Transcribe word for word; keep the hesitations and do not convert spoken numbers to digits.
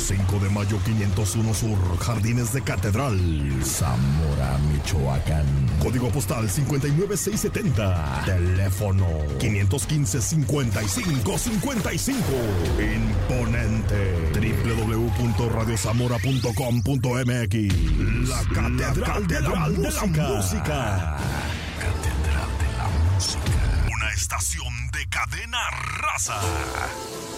cinco de mayo quinientos uno Sur, Jardines de Catedral, Zamora, Michoacán. Código postal cincuenta y nueve seiscientos setenta. Teléfono quinientos quince, cincuenta y cinco cincuenta y cinco. Imponente. doble u doble u doble u punto radio zamora punto com punto m x. La Catedral, de, la de, la de la Música. Catedral de la Música. Una estación de Cadena Raza.